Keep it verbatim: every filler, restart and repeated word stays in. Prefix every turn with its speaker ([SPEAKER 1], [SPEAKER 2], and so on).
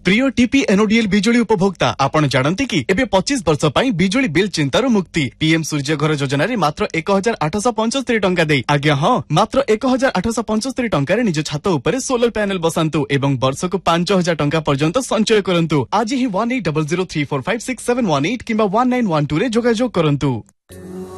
[SPEAKER 1] प्रिय टीपी एनओडीएल बिजुली उपभोक्ता आपण जानती कि एबे पच्चीस वर्ष पई बिजुली बिल चिंतार मुक्ति पीएम सूर्य घर योजना रे मात्र एक हजार आठश पंचस्तरी टंका दे आज्ञा हाँ मात्र एक हजार आठश पंचस्तरी टंका निज छात उपरे सोलर पैनल बसांतु एवं वर्ष को पांच हजार टंका पर्यंत संचय करंतु आज ही one eight double zero three four five six seven one eight किंबा वन नाइन वन टू रे जोगाजोग करंतु।